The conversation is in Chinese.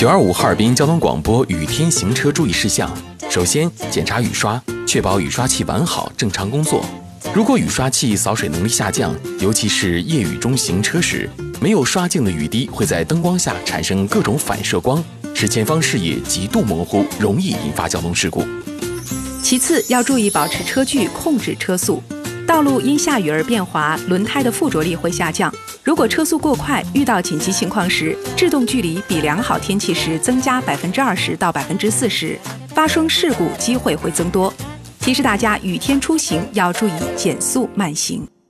925哈尔滨交通广播雨天行车注意事项：首先，检查雨刷，确保雨刷器完好正常工作。如果雨刷器扫水能力下降，尤其是夜雨中行车时，没有刷净的雨滴会在灯光下产生各种反射光，使前方视野极度模糊，容易引发交通事故。 其次，要注意保持车距，控制车速。道路因下雨而变滑，轮胎的附着力会下降。如果车速过快，遇到紧急情况时，制动距离比良好天气时增加20%到40%，发生事故机会会增多。提示大家，雨天出行要注意减速慢行。